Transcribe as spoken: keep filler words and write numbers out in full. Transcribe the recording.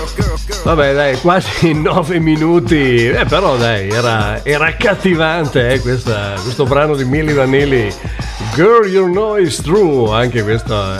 Vabbè dai, quasi nove minuti, eh, però dai, era, era accattivante eh, questa, questo brano di Milli Vanilli, Girl You Know It's True, anche questo